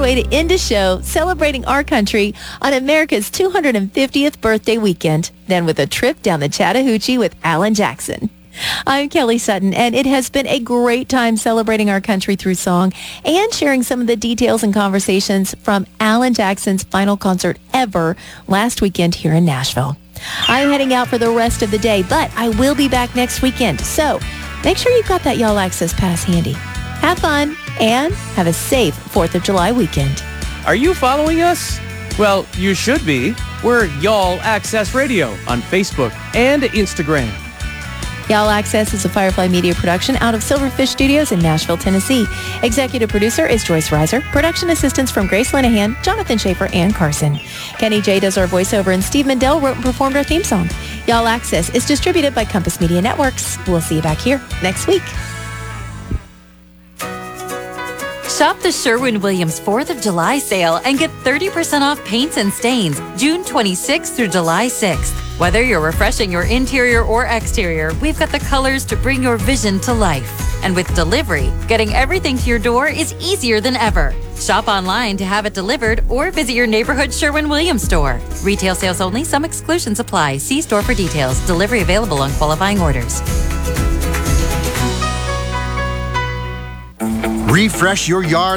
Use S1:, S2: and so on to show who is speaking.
S1: way to end a show celebrating our country on America's 250th birthday weekend than with a trip down the Chattahoochee with Alan Jackson. I'm Kelly Sutton, and it has been a great time celebrating our country through song and sharing some of the details and conversations from Alan Jackson's final concert ever last weekend here in Nashville. I'm heading out for the rest of the day, but I will be back next weekend, so make sure you've got that Y'all Access Pass handy. Have fun and have a safe 4th of July weekend.
S2: Are you following us? Well, you should be. We're Y'all Access Radio on Facebook and Instagram.
S1: Y'all Access is a Firefly Media production out of Silverfish Studios in Nashville, Tennessee. Executive producer is Joyce Reiser. Production assistants from Grace Linehan, Jonathan Schaefer, and Carson. Kenny J does our voiceover, and Steve Mandel wrote and performed our theme song. Y'all Access is distributed by Compass Media Networks. We'll see you back here next week.
S3: Shop the Sherwin-Williams 4th of July sale and get 30% off paints and stains June 26th through July 6th. Whether you're refreshing your interior or exterior, we've got the colors to bring your vision to life. And with delivery, getting everything to your door is easier than ever. Shop online to have it delivered or visit your neighborhood Sherwin-Williams store. Retail sales only. Some exclusions apply. See store for details. Delivery available on qualifying orders.
S4: Refresh your yard